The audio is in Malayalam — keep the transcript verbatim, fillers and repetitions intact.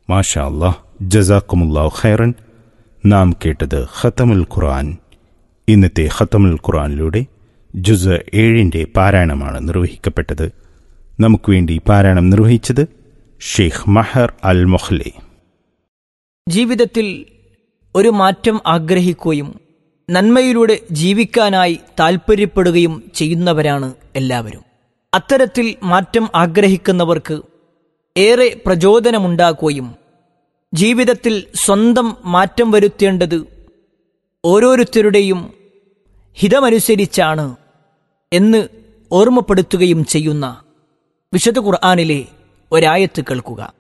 മാഷാ അല്ലാഹ്, ജസാക്കുമുല്ലാഹു ഖൈറൻ. നാം കേട്ടത് ഖതമുൽ ഖുർആൻ. ഇന്നത്തെ ഖതമുൽ ഖുർആനിലൂടെ ജുസ് ഏഴിൻ്റെ പാരായണമാണ് നിർവഹിക്കപ്പെട്ടത്. നമുക്ക് വേണ്ടി പാരായണം നിർവഹിച്ചത് ഷെയ്ഖ് മഹർ അൽ മൊഹ്ലി. ജീവിതത്തിൽ ഒരു മാറ്റം ആഗ്രഹിക്കുകയും നന്മയിലൂടെ ജീവിക്കാനായി താൽപ്പര്യപ്പെടുകയും ചെയ്യുന്നവരാണ് എല്ലാവരും. അത്തരത്തിൽ മാറ്റം ആഗ്രഹിക്കുന്നവർക്ക് ഏറെ പ്രചോദനമുണ്ടാക്കുകയും ജീവിതത്തിൽ സ്വന്തം മാറ്റം വരുത്തേണ്ടത് ഓരോരുത്തരുടെയും ഹിതമനുസരിച്ചാണ് എന്ന് ഓർമ്മപ്പെടുത്തുകയും ചെയ്യുന്ന വിശുദ്ധ ഖുർആനിലെ ഒരായത്ത് കേൾക്കുക.